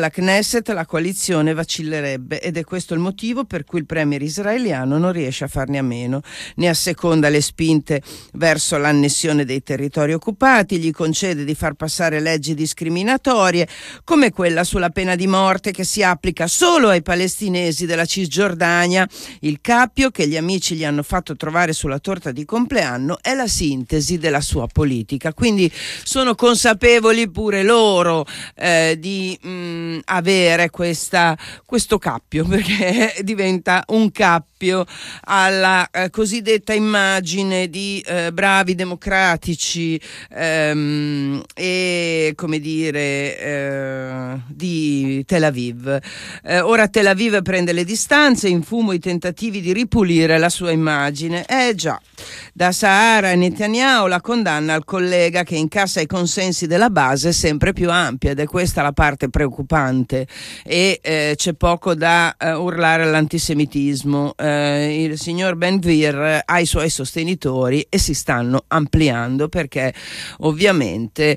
La Knesset, la coalizione vacillerebbe, ed è questo il motivo per cui il premier israeliano non riesce a farne a meno. Ne asseconda le spinte verso l'annessione dei territori occupati, gli concede di far passare leggi discriminatorie come quella sulla pena di morte che si applica solo ai palestinesi della Cisgiordania. Il cappio che gli amici gli hanno fatto trovare sulla torta di compleanno è la sintesi della sua politica. Quindi sono consapevoli pure loro di avere questo cappio, perché diventa un cappio alla cosiddetta immagine di bravi democratici e come dire di Tel Aviv. Ora Tel Aviv prende le distanze, in fumo i tentativi di ripulire la sua immagine. Già, da Sahara e Netanyahu la condanna al collega che incassa i consensi della base è sempre più ampia, ed è questa la parte preoccupante, e c'è poco da urlare all'antisemitismo. Il signor Ben Gvir ha i suoi sostenitori e si stanno ampliando, perché ovviamente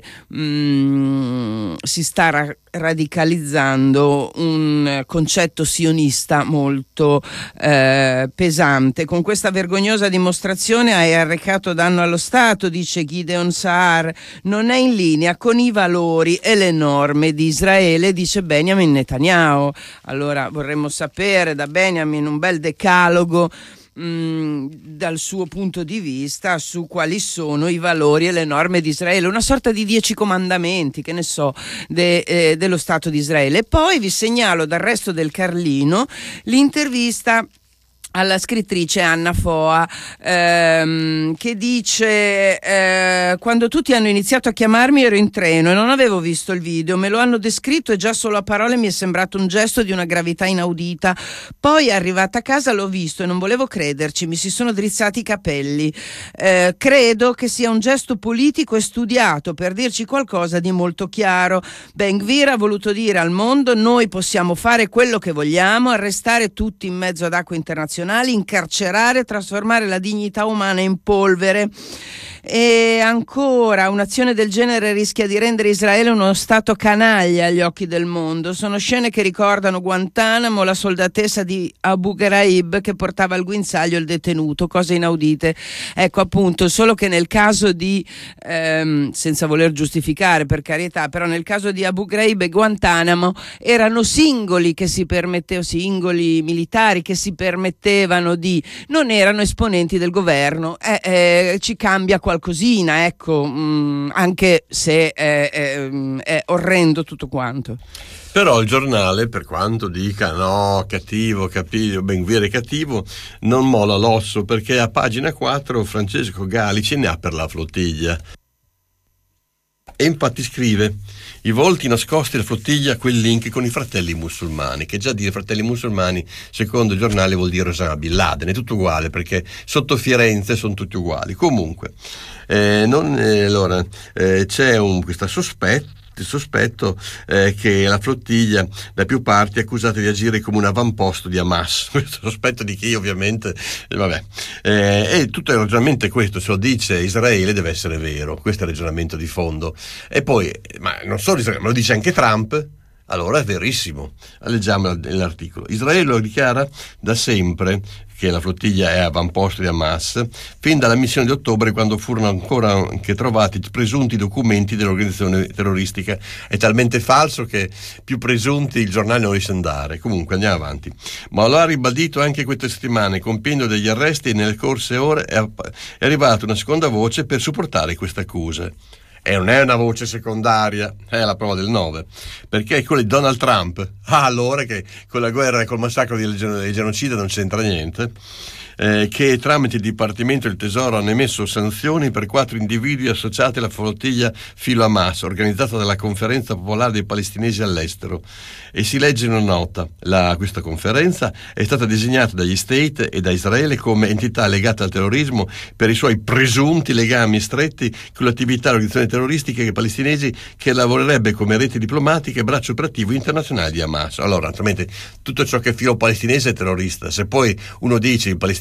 si sta radicalizzando un concetto sionista molto pesante. Con questa vergognosa dimostrazione hai arrecato danno allo Stato, dice Gideon Saar, non è in linea con i valori e le norme di Israele, dice Benjamin Netanyahu. Allora vorremmo sapere da Benjamin un bel decalogo dal suo punto di vista su quali sono i valori e le norme di Israele, una sorta di 10 comandamenti, che ne so, dello Stato di Israele. E poi vi segnalo dal resto del Carlino l'intervista alla scrittrice Anna Foa, che dice quando tutti hanno iniziato a chiamarmi ero in treno e non avevo visto il video, me lo hanno descritto e già solo a parole mi è sembrato un gesto di una gravità inaudita, poi arrivata a casa l'ho visto e non volevo crederci, mi si sono drizzati i capelli. Credo che sia un gesto politico e studiato per dirci qualcosa di molto chiaro. Ben Gvir ha voluto dire al mondo: noi possiamo fare quello che vogliamo, arrestare tutti in mezzo ad acque internazionali, incarcerare, trasformare la dignità umana in polvere. E ancora, un'azione del genere rischia di rendere Israele uno stato canaglia agli occhi del mondo. Sono scene che ricordano Guantanamo, la soldatessa di Abu Ghraib che portava al guinzaglio il detenuto, cose inaudite. Ecco, appunto, solo che nel caso di senza voler giustificare, per carità, però nel caso di Abu Ghraib e Guantanamo erano singoli militari che si permettevano non erano esponenti del governo. Ci cambia qualcosina, ecco, anche se è orrendo tutto quanto. Però il giornale, per quanto dica no, cattivo, Ben Gvir è cattivo, non molla l'osso, perché a pagina 4 Francesco Galici ne ha per la flottiglia. E infatti scrive: i volti nascosti della flottiglia, quel link con i fratelli musulmani, che già dire fratelli musulmani secondo il giornale vuol dire Osama Bin Laden, è tutto uguale, perché sotto Firenze sono tutti uguali. Comunque c'è questo sospetto che la flottiglia da più parti è accusata di agire come un avamposto di Hamas. Questo sospetto di chi, ovviamente, e tutto il ragionamento è questo: se lo dice Israele deve essere vero, questo è il ragionamento di fondo. E poi, ma non solo Israele, ma lo dice anche Trump, allora è verissimo. Leggiamo l'articolo. Israele lo dichiara da sempre che la flottiglia è avamposto di Hamas, fin dalla missione di ottobre, quando furono ancora anche trovati presunti documenti dell'organizzazione terroristica. È talmente falso che più presunti il giornale non riesce ad andare. Comunque andiamo avanti. Ma lo ha ribadito anche queste settimane, compiendo degli arresti, e nelle corse ore è arrivata una seconda voce per supportare queste accuse. E non è una voce secondaria, è la prova del 9, perché è quello di Donald Trump. Allora che con la guerra e col massacro dei genocidi non c'entra niente. Che tramite il Dipartimento del Tesoro hanno emesso sanzioni per 4 individui associati alla flottiglia filo Hamas, organizzata dalla Conferenza Popolare dei Palestinesi all'estero. E si legge in una nota: questa conferenza è stata designata dagli State e da Israele come entità legata al terrorismo per i suoi presunti legami stretti con l'attività delle organizzazioni terroristiche palestinesi, che lavorerebbe come rete diplomatica e braccio operativo internazionale di Hamas. Allora, naturalmente, tutto ciò che è filo palestinese è terrorista. Se poi uno dice i palestinesi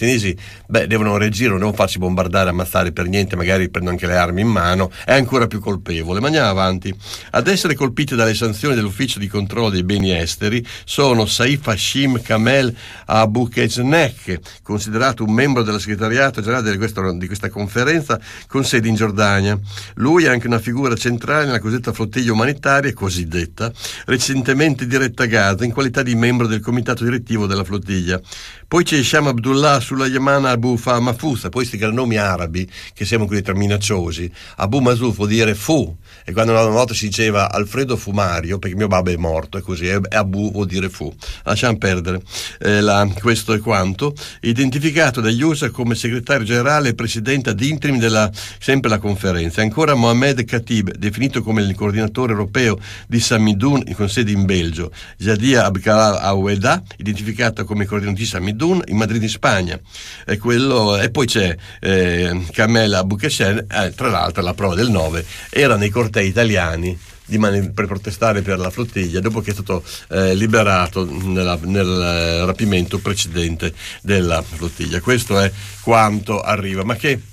palestinesi devono reagire, non devono farsi bombardare, ammazzare per niente, magari prendono anche le armi in mano, è ancora più colpevole. Ma andiamo avanti. Ad essere colpite dalle sanzioni dell'ufficio di controllo dei beni esteri sono Saif Hashim Kamel Abukeznek, considerato un membro della segretariato generale di questa conferenza con sede in Giordania. Lui è anche una figura centrale nella cosiddetta flottiglia umanitaria, cosiddetta, recentemente diretta a Gaza in qualità di membro del comitato direttivo della flottiglia. Poi c'è Sham Abdullah Sulayman Abu Mahfouz, poi questi gran nomi arabi che sembrano quelli terminacciosi. Abu Mahfouz vuol dire fu, e quando una volta si diceva Alfredo Fumario, perché mio babbo è morto, è così, e Abu vuol dire fu. Lasciamo perdere. Questo è quanto. Identificato dagli USA come segretario generale e presidente ad interim della sempre la conferenza. Ancora Mohamed Khatib, definito come il coordinatore europeo di Samidoun con sede in Belgio. Jadia Abkala Aweda, identificata come coordinatrice Samidoun in Madrid in Spagna. E poi c'è Kamel Abukeshen, tra l'altro la prova del 9 era nei cortei italiani per protestare per la flottiglia dopo che è stato liberato nel rapimento precedente della flottiglia. Questo è quanto arriva, ma che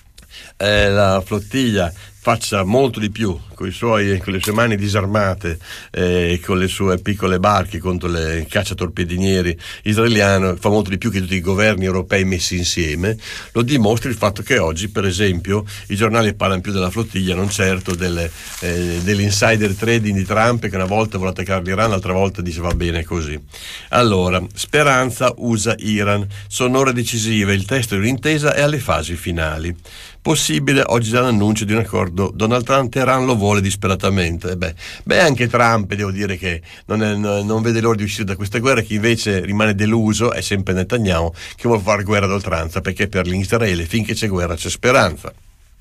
la flottiglia faccia molto di più con le sue mani disarmate e con le sue piccole barche contro le cacciatorpedinieri israeliane, fa molto di più che tutti i governi europei messi insieme. Lo dimostra il fatto che oggi, per esempio, i giornali parlano più della flottiglia, non certo dell'insider trading di Trump, che una volta vuole attaccare l'Iran, l'altra volta dice va bene così. Allora, speranza USA-Iran, sono ore decisive, il testo di un'intesa è alle fasi finali. Possibile oggi già l'annuncio di un accordo. Donald Trump, Teheran lo vuole disperatamente. Anche Trump, devo dire che non vede l'ora di uscire da questa guerra. Chi invece rimane deluso è sempre Netanyahu, che vuole fare guerra ad oltranza, perché per l'Israele finché c'è guerra c'è speranza.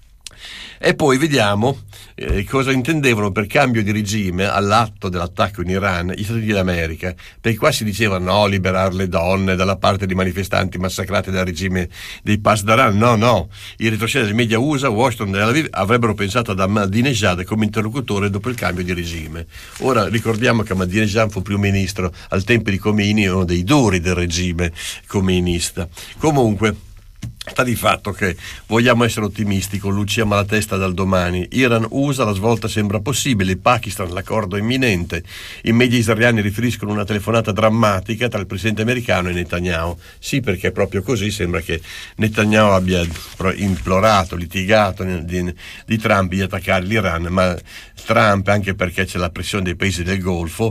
E poi vediamo cosa intendevano per cambio di regime all'atto dell'attacco in Iran gli Stati Uniti d'America, perché qua si diceva no, liberare le donne dalla parte dei manifestanti massacrati dal regime dei Pasdaran. No, i retroscena dei media USA, Washington e Tel Aviv avrebbero pensato ad Ahmadinejad come interlocutore dopo il cambio di regime. Ora ricordiamo che Ahmadinejad fu primo ministro al tempo di Khomeini, uno dei duri del regime khomeinista. Comunque sta di fatto che vogliamo essere ottimisti con Lucia Malatesta dal domani. Iran-USA, la svolta sembra possibile, il Pakistan l'accordo è imminente, i media israeliani riferiscono una telefonata drammatica tra il presidente americano e Netanyahu. Sì, perché proprio così sembra che Netanyahu abbia implorato, litigato di Trump di attaccare l'Iran, ma Trump, anche perché c'è la pressione dei paesi del Golfo,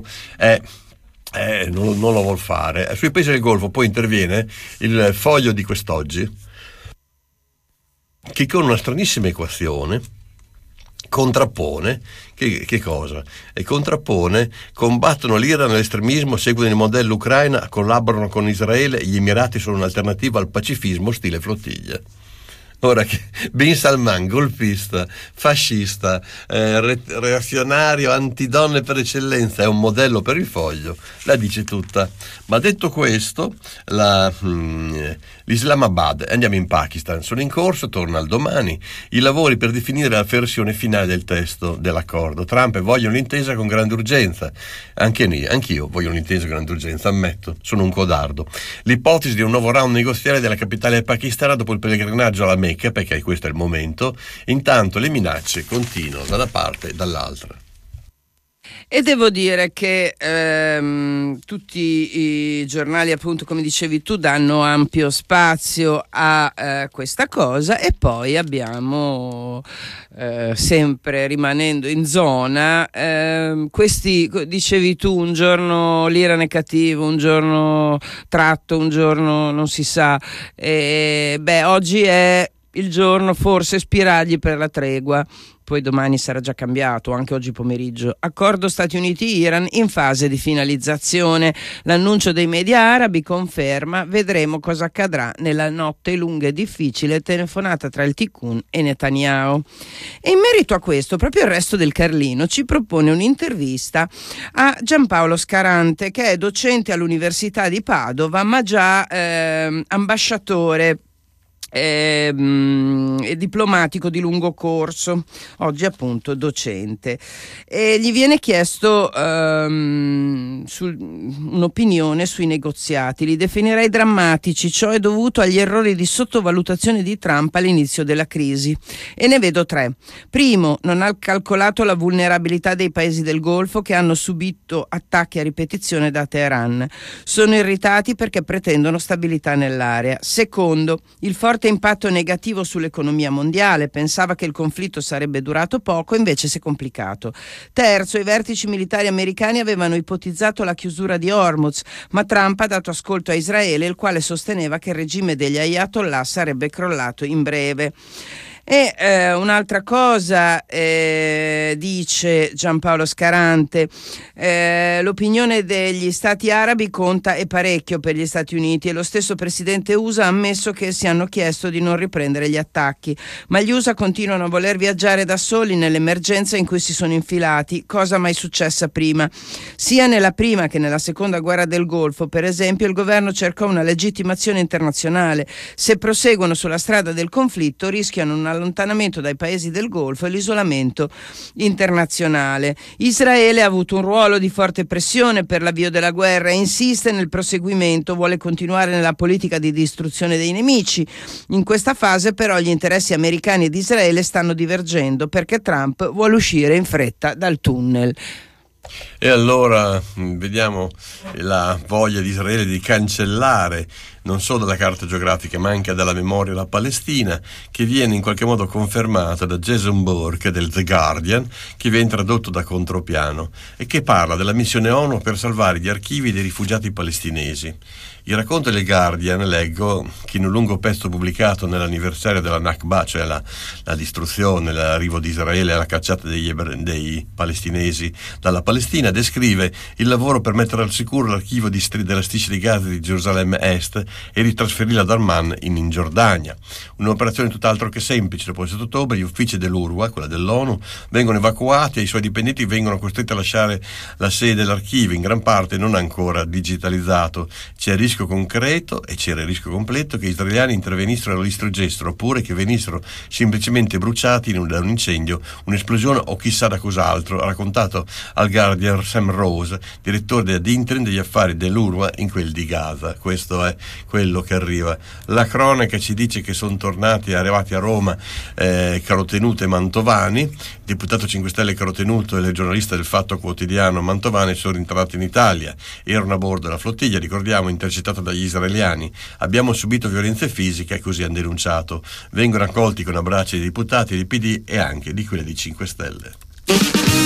non lo vuol fare. Sui paesi del Golfo poi interviene il Foglio di quest'oggi, che con una stranissima equazione contrappone che cosa? E contrappone: combattono l'Iran all'estremismo, seguono il modello Ucraina, collaborano con Israele, gli Emirati sono un'alternativa al pacifismo stile flottiglia. Ora che Bin Salman, golpista, fascista, reazionario, antidonne per eccellenza, è un modello per il Foglio, la dice tutta. Ma detto questo, l'Islamabad, andiamo in Pakistan, sono in corso, torna al domani, i lavori per definire la versione finale del testo dell'accordo. Trump vogliono l'intesa con grande urgenza, anch'io voglio l'intesa con grande urgenza, ammetto, sono un codardo. L'ipotesi di un nuovo round negoziale della capitale pakistana dopo il pellegrinaggio alla Mecca, perché questo è il momento. Intanto le minacce continuano da una parte e dall'altra. E devo dire che tutti i giornali, appunto, come dicevi tu, danno ampio spazio a questa cosa, e poi abbiamo, sempre rimanendo in zona, questi, dicevi tu, un giorno l'Iran è cattivo, un giorno tratto, un giorno non si sa. Oggi è il giorno forse spiragli per la tregua, poi domani sarà già cambiato, anche oggi pomeriggio. Accordo Stati Uniti-Iran in fase di finalizzazione. L'annuncio dei media arabi conferma, vedremo cosa accadrà nella notte lunga e difficile telefonata tra il Tikkun e Netanyahu. E in merito a questo, proprio il Resto del Carlino ci propone un'intervista a Giampaolo Scarante, che è docente all'Università di Padova, ma già ambasciatore è diplomatico di lungo corso, oggi appunto docente, e gli viene chiesto un'opinione sui negoziati. Li definirei drammatici, ciò è dovuto agli errori di sottovalutazione di Trump all'inizio della crisi, e ne vedo 3. Primo, non ha calcolato la vulnerabilità dei paesi del Golfo, che hanno subito attacchi a ripetizione da Teheran. Sono irritati perché pretendono stabilità nell'area. Secondo, il forte impatto negativo sull'economia mondiale. Pensava che il conflitto sarebbe durato poco, invece si è complicato. Terzo, i vertici militari americani avevano ipotizzato la chiusura di Hormuz, ma Trump ha dato ascolto a Israele, il quale sosteneva che il regime degli Ayatollah sarebbe crollato in breve. E un'altra cosa, dice Giampaolo Scarante, l'opinione degli stati arabi conta e parecchio per gli Stati Uniti, e lo stesso presidente USA ha ammesso che si hanno chiesto di non riprendere gli attacchi, ma gli USA continuano a voler viaggiare da soli nell'emergenza in cui si sono infilati, cosa mai successa prima. Sia nella prima che nella seconda guerra del Golfo, per esempio, il governo cercò una legittimazione internazionale. Se proseguono sulla strada del conflitto rischiano un allontanamento dai paesi del Golfo e l'isolamento internazionale. Israele ha avuto un ruolo di forte pressione per l'avvio della guerra e insiste nel proseguimento, vuole continuare nella politica di distruzione dei nemici. In questa fase però gli interessi americani ed Israele stanno divergendo perché Trump vuole uscire in fretta dal tunnel. E allora vediamo la voglia di Israele di cancellare non solo dalla carta geografica ma anche dalla memoria la Palestina, che viene in qualche modo confermata da Jason Burke del The Guardian, che viene tradotto da Contropiano e che parla della missione ONU per salvare gli archivi dei rifugiati palestinesi. Il racconto del Guardian, leggo, che in un lungo pezzo pubblicato nell'anniversario della Nakba, cioè la distruzione, l'arrivo di Israele alla cacciata dei palestinesi dalla Palestina, descrive il lavoro per mettere al sicuro l'archivio della striscia di Gaza di Gerusalemme Est e ritrasferirla ad Amman in Giordania. Un'operazione tutt'altro che semplice. Dopo il 7 ottobre gli uffici dell'UNRWA, quella dell'ONU, vengono evacuati e i suoi dipendenti vengono costretti a lasciare la sede dell'archivio, in gran parte non ancora digitalizzato. C'è il rischio concreto, e c'era il rischio completo, che gli israeliani intervenissero e lo distruggessero, oppure che venissero semplicemente bruciati da un incendio, un'esplosione o chissà da cos'altro, ha raccontato al Guardian Sam Rose, direttore dell'intern degli affari dell'UNRWA in quel di Gaza. Questo è quello che arriva. La cronaca ci dice che sono arrivati a Roma Carotenuto e Mantovani, il deputato 5 Stelle Carotenuto e il giornalista del Fatto Quotidiano Mantovani sono rientrati in Italia, erano a bordo della flottiglia, ricordiamo, intercettata dagli israeliani. Abbiamo subito violenze fisiche, così hanno denunciato. Vengono accolti con abbracci dei deputati, dei PD e anche di quelli di 5 Stelle.